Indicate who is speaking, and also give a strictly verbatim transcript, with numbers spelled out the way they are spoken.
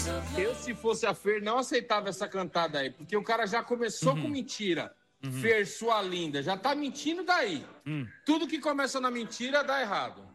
Speaker 1: Eu, se fosse a Fer, não aceitava essa cantada aí, porque o cara já começou
Speaker 2: Uhum.
Speaker 1: com mentira.
Speaker 2: Uhum.
Speaker 1: Fer, sua linda, já tá mentindo daí.
Speaker 2: Hum.
Speaker 1: Tudo que começa na mentira dá errado.